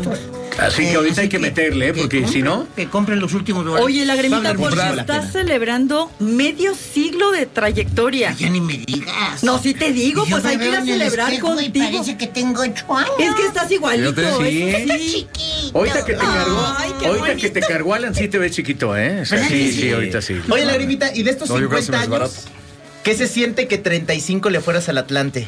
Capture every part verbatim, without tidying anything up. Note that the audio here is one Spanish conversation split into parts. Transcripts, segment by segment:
Así que ahorita hay que meterle, ¿eh? Porque si no... Que compren los últimos dólares. Oye, Lagrimita, porque estás celebrando medio siglo de trayectoria. Ay, ya ni me digas. No, sí te digo, pues hay que ir a celebrar contigo. Parece que tengo ocho años. Es que estás igualito. Fíjate, sí. ¿eh? Está chiquito. Ahorita que te cargó, Ay, qué ahorita bonito. que te cargó Alan, sí te ves chiquito, ¿eh? O sea, sí, sí, ahorita sí. Oye, Lagrimita, ¿y de estos No, yo creo que cincuenta se me años, desbarata. qué se siente que treinta y cinco le fueras al Atlante?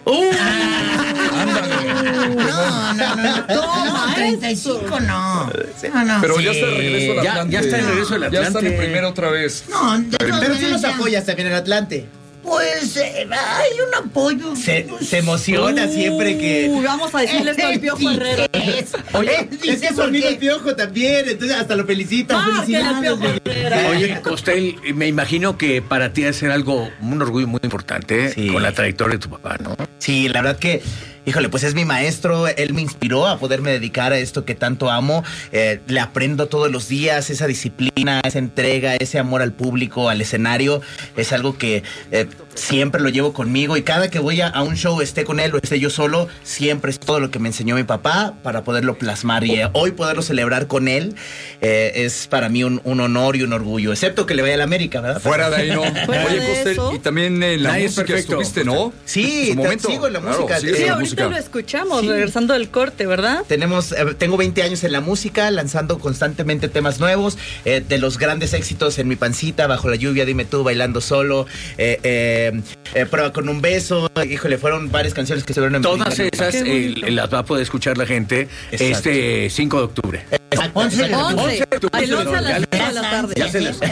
No, no, no. No, treinta y cinco no. No, no. Pero Sí. ya está de regreso al Ya- Atlante. ya está de regreso al Ya están Atlante. en primera otra vez. No, de todas Pero sí maneras los ya. apoyas también en Atlante. Pues eh, hay un apoyo. Se, se emociona siempre que... Uy, vamos a decirle esto al Piojo Herrera. Oye, Dice es que su amigo porque- el Piojo también, entonces hasta lo felicitan. Ah, que el Piojo Felicidades. Herrera. Oye, Costel, me imagino que para ti debe ser algo, un orgullo muy importante, ¿eh? Sí. Con la trayectoria de tu papá, ¿no? Sí, la verdad que, híjole, pues es mi maestro, él me inspiró a poderme dedicar a esto que tanto amo, eh, le aprendo todos los días, esa disciplina, esa entrega, ese amor al público, al escenario, es algo que eh, siempre lo llevo conmigo y cada que voy a, a un show, esté con él o esté yo solo, siempre es todo lo que me enseñó mi papá para poderlo plasmar y eh, hoy poderlo celebrar con él eh, es para mí un, un honor y un orgullo, excepto que le vaya a la América, ¿verdad? Fuera de ahí, ¿no? Fuera Oye, de Costel, eso. y también en la Nadie es música perfecto. estuviste, ¿no? Sí, En su te- momento. sigo en la Claro, música. sigues Sí, en la ahorita música. lo escuchamos, Sí. regresando del corte, ¿verdad? Tenemos, eh, tengo veinte años en la música, lanzando constantemente temas nuevos, eh, de los grandes éxitos En mi pancita, Bajo la lluvia, Dime tú, Bailando solo, eh, eh, eh, Prueba con un beso, híjole, fueron varias canciones que se vieron en Todas en- esas Qué eh, bonito. las va a poder escuchar la gente Exacto. este cinco de octubre. Exacto, once de exacto. once. once de octubre, Del once a las ya cinco de la tarde. Ya se les-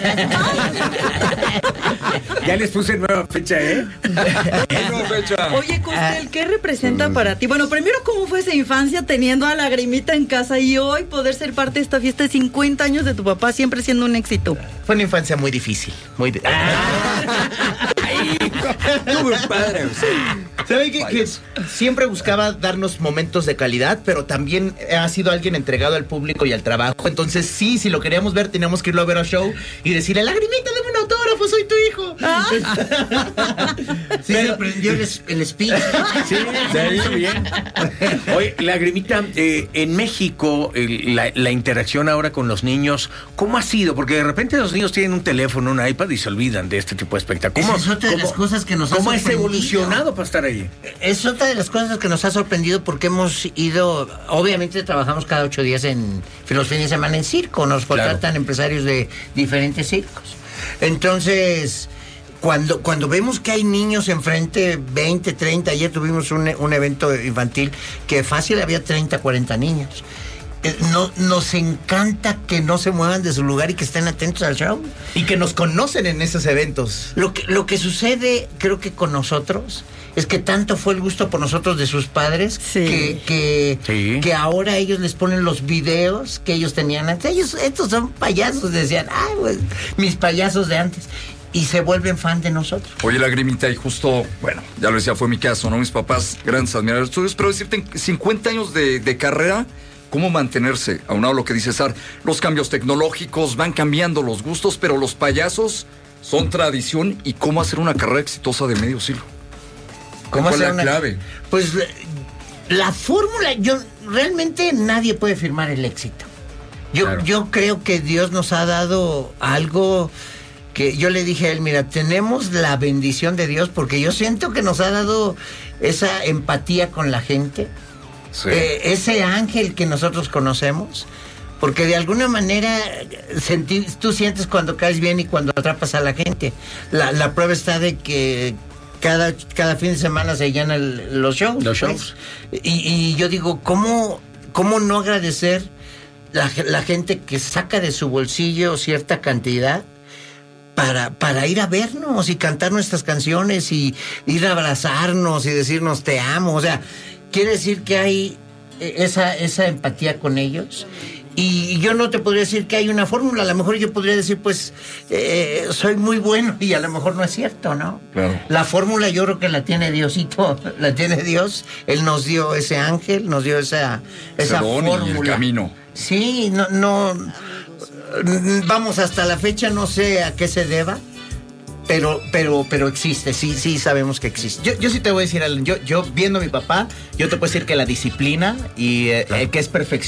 Ya les puse nueva fecha, ¿eh? Bueno, fecha. Oye, Costel, ¿qué representa para ti? Bueno, primero, ¿cómo fue esa infancia teniendo a Lagrimita en casa y hoy poder ser parte de esta fiesta de cincuenta años de tu papá, siempre siendo un éxito? Fue una infancia muy difícil, muy di- Tuve un padre, o sea, ¿Sabe que, que siempre buscaba darnos momentos de calidad, pero también ha sido alguien entregado al público y al trabajo? Entonces, sí, si lo queríamos ver, teníamos que irlo a ver al show y decirle, Lagrimita, dame un autógrafo, soy tu hijo. Sí, se aprendió el, el speech. Sí, se hizo bien. Oye, Lagrimita, eh, en México, el- la, la interacción ahora con los niños, ¿cómo ha sido? Porque de repente los niños tienen un teléfono, un iPad y se olvidan de este tipo de espectáculos. Esa ¿Cómo, es otra de las cómo- cosas que nos ha ¿Cómo has sorprendido? evolucionado para estar ahí? Es otra de las cosas que nos ha sorprendido porque hemos ido, obviamente trabajamos cada ocho días en los fines de semana en circo, nos contratan Claro. empresarios de diferentes circos. Entonces, cuando, cuando vemos que hay niños enfrente, veinte, treinta, ayer tuvimos un, un evento infantil que fácil había treinta, cuarenta niños. Eh, No, nos encanta que no se muevan de su lugar y que estén atentos al show. Y que nos conocen en esos eventos. Lo que, lo que sucede, creo que con nosotros, es que tanto fue el gusto por nosotros de sus padres Sí. que, que, Sí. que ahora ellos les ponen los videos que ellos tenían antes. Ellos, estos son payasos, decían, ay, pues, mis payasos de antes. Y se vuelven fan de nosotros. Oye, Lagrimita, y justo, bueno, ya lo decía, fue mi caso, ¿no? Mis papás, grandes admiradores tuyos, pero decirte, en cincuenta años de, de carrera, ¿cómo mantenerse? Aunado a lo que dice Sar, los cambios tecnológicos, van cambiando los gustos, pero los payasos son tradición, y cómo hacer una carrera exitosa de medio siglo. ¿Cuál es hacer la una- clave? Pues la, la fórmula, yo realmente nadie puede firmar el éxito. Yo, Claro. yo creo que Dios nos ha dado algo que yo le dije a él, mira, tenemos la bendición de Dios porque yo siento que nos ha dado esa empatía con la gente, Sí. eh, ese ángel que nosotros conocemos. Porque de alguna manera senti- tú sientes cuando caes bien y cuando atrapas a la gente. La, la prueba está de que cada, cada fin de semana se llenan los shows. Los pues. shows. Y, y yo digo, ¿cómo, cómo no agradecer la, la gente que saca de su bolsillo cierta cantidad para, para ir a vernos y cantar nuestras canciones y ir a abrazarnos y decirnos te amo? O sea, quiere decir que hay eh, esa, esa empatía con ellos. Y yo no te podría decir que hay una fórmula. A lo mejor yo podría decir, pues, eh, soy muy bueno, y a lo mejor no es cierto, ¿no? Claro. La fórmula yo creo que la tiene Diosito, la tiene Dios. Él nos dio ese ángel, nos dio esa, esa Ese don y el fórmula. camino. Sí, no, no, vamos, hasta la fecha no sé a qué se deba, pero, pero, pero existe, sí, sí sabemos que existe. Yo, yo sí te voy a decir, Alan, yo, yo viendo a mi papá, yo te puedo decir que la disciplina y eh, eh, que es perfección.